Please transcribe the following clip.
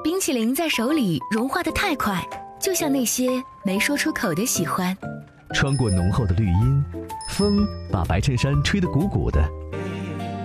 冰淇淋在手里融化得太快，就像那些没说出口的喜欢。 穿过浓厚的绿荫，风把白衬衫吹得鼓鼓的，